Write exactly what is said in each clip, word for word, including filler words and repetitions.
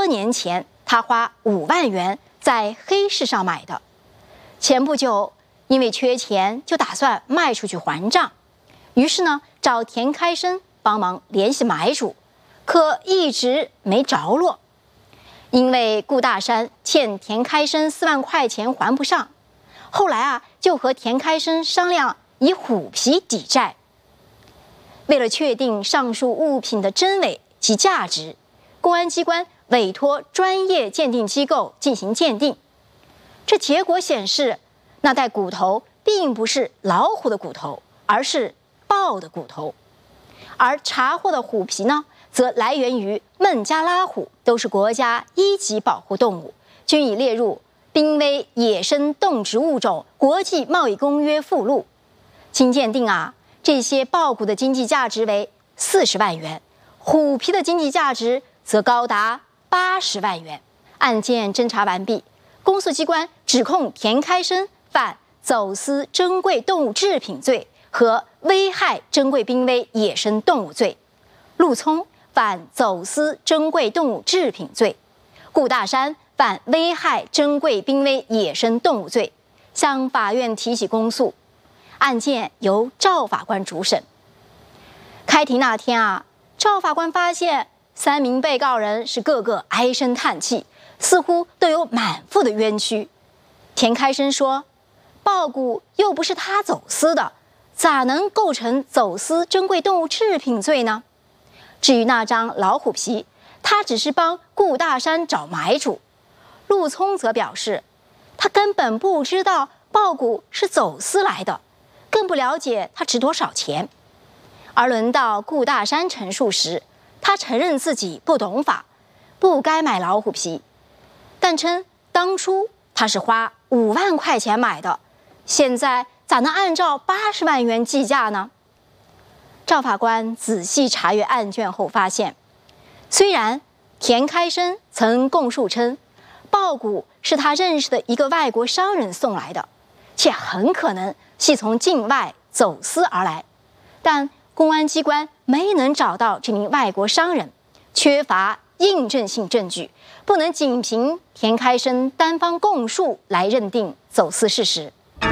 多年前他花五万元在黑市上买的。前不久因为缺钱，就打算卖出去还账，于是呢找田开生帮忙联系买主，可一直没着落。因为顾大山欠田开生四万块钱还不上，后来啊就和田开生商量以虎皮抵债。为了确定上述物品的真伪及价值，公安机关委托专业鉴定机构进行鉴定。这结果显示，那袋骨头并不是老虎的骨头，而是豹的骨头。而查获的虎皮呢，则来源于孟加拉虎，都是国家一级保护动物，均已列入濒危野生动植物种国际贸易公约附录。经鉴定啊，这些豹骨的经济价值为四十万元，虎皮的经济价值则高达八十万元。案件侦查完毕，公诉机关指控田开生犯走私珍贵动物制品罪和危害珍贵濒危野生动物罪，陆聪犯走私珍贵动物制品罪，顾大山犯危害珍贵濒危野生动物罪，向法院提起公诉。案件由赵法官主审。开庭那天啊，赵法官发现三名被告人是个个唉声叹气，似乎都有满腹的冤屈。田开生说，豹骨又不是他走私的，咋能构成走私珍贵动物制品罪呢？至于那张老虎皮，他只是帮顾大山找买主。陆聪则表示，他根本不知道豹骨是走私来的，更不了解它值多少钱。而轮到顾大山陈述时，他承认自己不懂法，不该买老虎皮，但称当初他是花五万块钱买的，现在咋能按照八十万元计价呢？赵法官仔细查阅案卷后发现，虽然田开生曾供述称豹骨是他认识的一个外国商人送来的，且很可能系从境外走私而来，但公安机关没能找到这名外国商人，缺乏印证性证据，不能仅凭田开生单方供述来认定走私事实。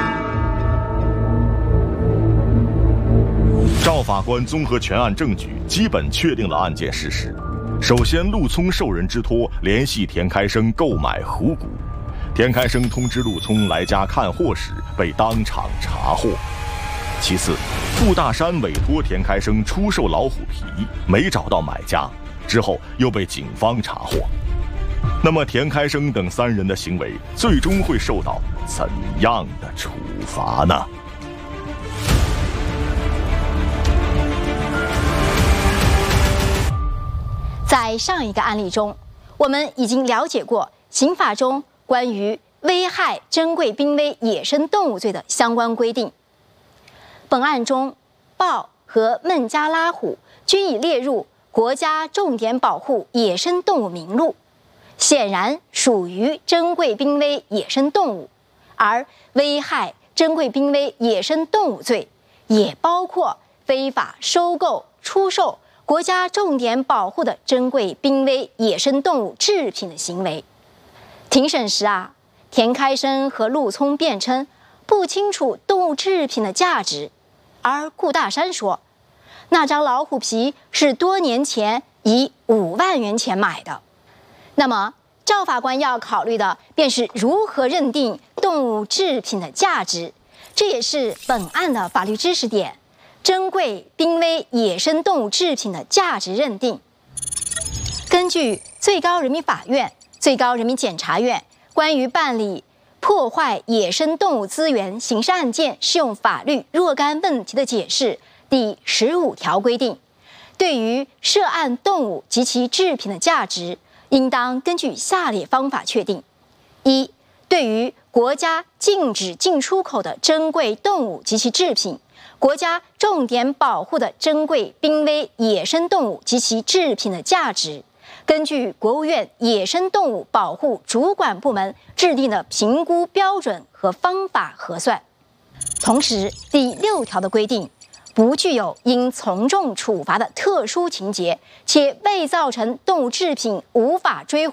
赵法官综合全案证据，基本确定了案件事实。首先，陆聪受人之托联系田开生购买虎骨，田开生通知陆聪来家看货时被当场查获。其次，顾大山委托田开生出售老虎皮，没找到买家，之后又被警方查获。那么田开生等三人的行为最终会受到怎样的处罚呢？ 在上一个案例中，我们已经了解过刑法中关于危害珍贵濒危野生动物罪的相关规定。本案中，豹和孟加拉虎均已列入国家重点保护野生动物名录，显然属于珍贵濒危野生动物，而危害珍贵濒危野生动物罪也包括非法收购、出售国家重点保护的珍贵濒危野生动物制品的行为。庭审时啊，田开生和陆聪辩称不清楚动物制品的价值，而顾大山说，那张老虎皮是多年前以五万元钱买的。那么，赵法官要考虑的便是如何认定动物制品的价值，这也是本案的法律知识点。珍贵濒危野生动物制品的价值认定，根据最高人民法院、最高人民检察院关于办理破坏野生动物资源刑事案件适用法律若干问题的解释第十五条规定，对于涉案动物及其制品的价值，应当根据下列方法确定：一、对于国家禁止进出口的珍贵动物及其制品，国家重点保护的珍贵濒危野生动物及其制品的价值，根据国务院野生动物保护主管部门制定的评估标准和方法核算。同时，第六条的规定，不具有应从重处罚的特殊情节，且未造成动物制品无法追